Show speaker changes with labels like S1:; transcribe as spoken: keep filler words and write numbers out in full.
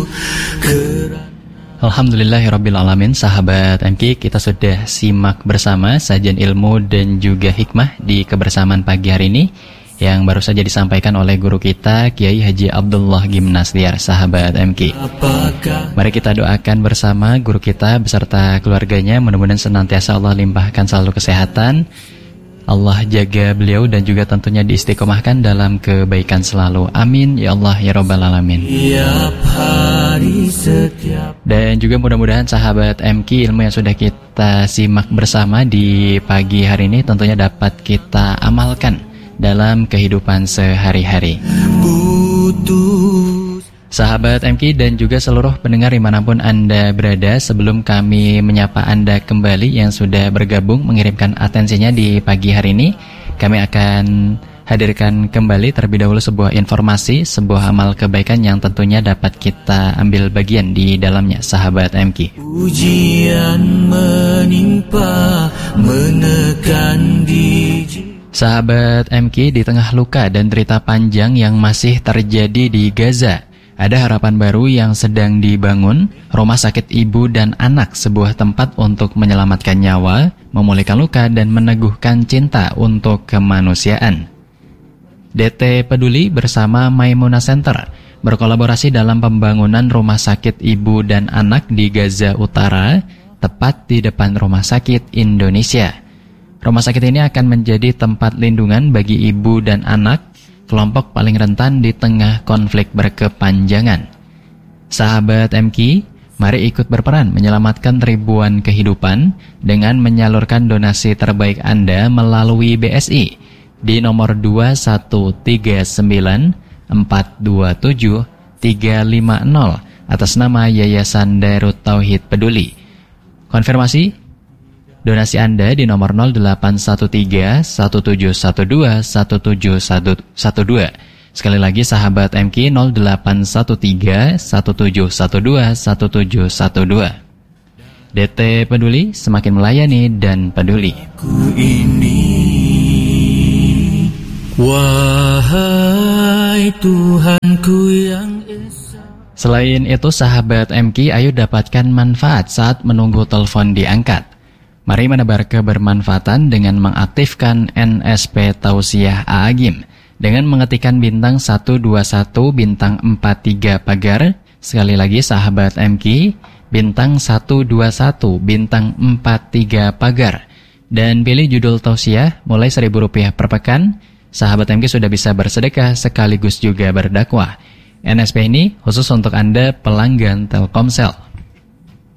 S1: Alhamdulillahirrabbilalamin. Sahabat M K, kita sudah simak bersama sajian ilmu dan juga hikmah di kebersamaan pagi hari ini yang baru saja disampaikan oleh guru kita Kiai Haji Abdullah Gimnastiar. Sahabat M K, mari kita doakan bersama guru kita beserta keluarganya, mudah-mudahan senantiasa Allah limpahkan selalu kesehatan, Allah jaga beliau dan juga tentunya diistiqomahkan dalam kebaikan selalu. Amin ya Allah ya Rabbal Alamin. Dan juga mudah-mudahan sahabat M K, ilmu yang sudah kita simak bersama di pagi hari ini tentunya dapat kita amalkan dalam kehidupan sehari-hari. Sahabat M K dan juga seluruh pendengar dimanapun Anda berada, sebelum kami menyapa Anda kembali yang sudah bergabung mengirimkan atensinya di pagi hari ini, kami akan hadirkan kembali terlebih dahulu sebuah informasi, sebuah amal kebaikan yang tentunya dapat kita ambil bagian di dalamnya, sahabat M K. Ujian menimpa, menekan di... Sahabat M K, di tengah luka dan derita panjang yang masih terjadi di Gaza, ada harapan baru yang sedang dibangun, Rumah Sakit Ibu dan Anak, sebuah tempat untuk menyelamatkan nyawa, memulihkan luka, dan meneguhkan cinta untuk kemanusiaan. D T Peduli bersama Maimuna Center berkolaborasi dalam pembangunan Rumah Sakit Ibu dan Anak di Gaza Utara, tepat di depan Rumah Sakit Indonesia. Rumah sakit ini akan menjadi tempat lindungan bagi ibu dan anak, kelompok paling rentan di tengah konflik berkepanjangan. Sahabat M K, mari ikut berperan menyelamatkan ribuan kehidupan dengan menyalurkan donasi terbaik Anda melalui B S I di nomor dua satu tiga sembilan empat dua tujuh tiga lima nol atas nama Yayasan Darut Tauhid Peduli. Konfirmasi donasi Anda di nomor nol delapan satu tiga satu tujuh satu dua satu tujuh satu dua. Sekali lagi sahabat M K, nol delapan satu tiga satu tujuh satu dua satu tujuh satu dua. D T Peduli, semakin melayani dan peduli. Ku ini, wahai Tuhanku yang esa. Selain itu sahabat M K, ayo dapatkan manfaat saat menunggu telepon diangkat. Mari menebar kebermanfaatan dengan mengaktifkan N S P Tausiah A'agim dengan mengetikkan bintang satu dua satu bintang empat tiga pagar. Sekali lagi sahabat M K, bintang satu dua satu bintang empat tiga pagar, dan pilih judul tausiah mulai seribu rupiah per pekan. Sahabat M K sudah bisa bersedekah sekaligus juga berdakwah. N S P ini khusus untuk Anda pelanggan Telkomsel.